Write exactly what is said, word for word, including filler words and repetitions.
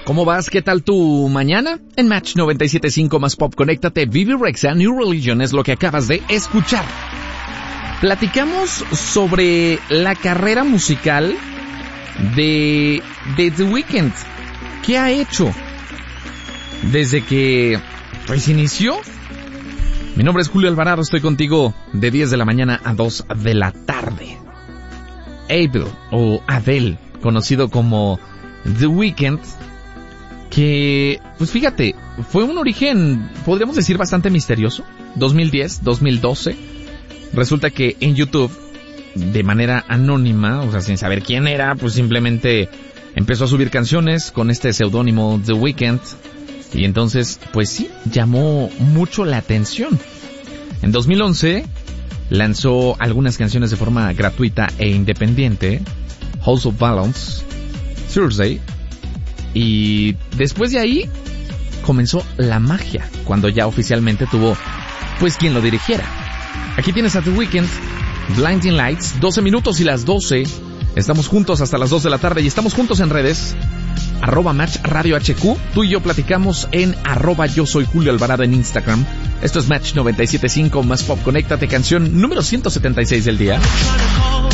¿Cómo vas? ¿Qué tal tu mañana? En Match noventa y siete punto cinco más Pop, conéctate. Vivi Rexha, New Religion es lo que acabas de escuchar. Platicamos sobre la carrera musical de, de The Weeknd. ¿Qué ha hecho desde que pues inició? Mi nombre es Julio Alvarado, estoy contigo de diez de la mañana a dos de la tarde. Abel o Adele, conocido como The Weeknd, que, pues fíjate, fue un origen, podríamos decir, bastante misterioso. dos mil diez, dos mil doce, resulta que en YouTube, de manera anónima, o sea, sin saber quién era, pues simplemente empezó a subir canciones con este seudónimo The Weeknd, y entonces, pues sí, llamó mucho la atención. En dos mil once, lanzó algunas canciones de forma gratuita e independiente, House of Balance, Thursday, y después de ahí comenzó la magia, cuando ya oficialmente tuvo, pues, quien lo dirigiera. Aquí tienes a The Weeknd, Blinding Lights, doce minutos y las doce. Estamos juntos hasta las dos de la tarde y estamos juntos en redes, arroba Match Radio H Q. Tú y yo platicamos en arroba yo soy Julio Alvarado en Instagram. Esto es Match noventa y siete punto cinco más Pop, conéctate, canción número ciento setenta y seis del día.